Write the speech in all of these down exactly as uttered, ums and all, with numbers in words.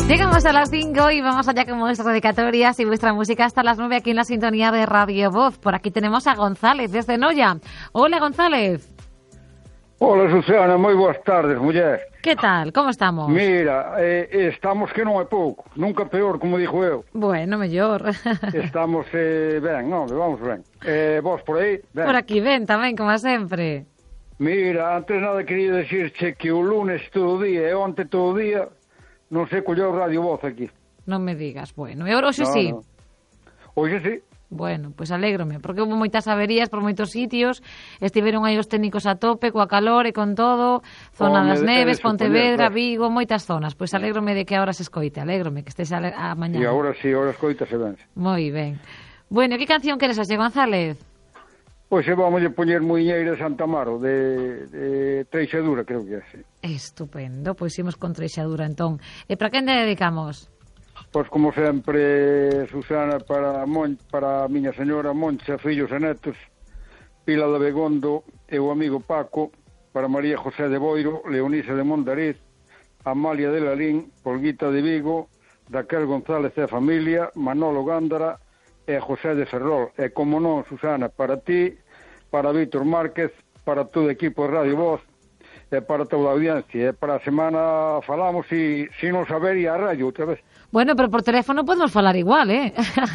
Llegamos a las cinco y vamos allá con vuestras dedicatorias y vuestra música hasta las nueve aquí en la sintonía de Radio Voz. Por aquí tenemos a González desde Noia. Hola, González. Hola, Susana, moi boas tardes, muller. Que tal? Como estamos? Mira, eh, estamos que non é pouco, nunca peor, como dixo eu. Bueno, mellor. Estamos eh, ben, non, vamos ben. Eh, vos por aí? Ben. Por aquí ben tamén, como sempre. Mira, antes nada quería decirche que o lunes todo o día e onte todo o día non se colleu Radio Voz aquí. Non me digas, bueno, e ahora hoxe no, sí? No. Hoxe sí. Bueno, pois pues alégrome, porque houve moitas averías por moitos sitios, estiveron aí os técnicos a tope, coa calor e con todo, zona das Neves, Pontevedra, Vigo, moitas zonas. Pois pues alégrome de que agora se escoite, alégrome que estés a, a mañana. E agora sí, agora escoita se ben. Moi ben. Bueno, que canción queres hoxe, González? Pois pues vamos a poñer Muiñeira de Santa Amaro, de, de Treixadura, creo que é, sí. Estupendo, pois pues imos con Treixadura, entón. E para quen le dedicamos? Pois como sempre, Susana, para Mon, para a miña señora Moncha, fillos e netos, Pila de Begondo e o amigo Paco, para María José de Boiro, Leonisa de Mondariz, Amalia de Lalín, Polguita de Vigo, Raquel González e a familia, Manolo Gándara e José de Ferrol. E como non, Susana, para ti, para Víctor Márquez, para todo o equipo de Radio Voz, e para toda a audiencia. E para a semana falamos e se non saber e a radio outra vez. Bueno, pero por teléfono podemos falar igual, eh?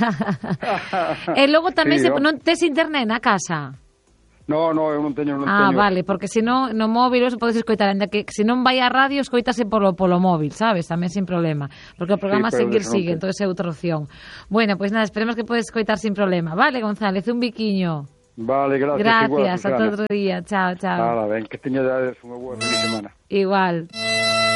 E logo tamén sí, se, non tes internet na casa? No, no, eu non teño, non ah, teño. vale, porque se non no móvil se podes escoitar, ainda que se non vai a radio, escoitase polo, polo móvil, sabes? Tamén sin problema, porque o programa sí, seguir sigue, entón é outra opción. Bueno, pois pues nada, esperemos que podes escoitar sin problema. Vale, González, un biquiño. Vale, gracias. Gracias, igual, a todo outro día. Chao, chao. Vale, ben, que teñades unha boa feliz semana. Igual.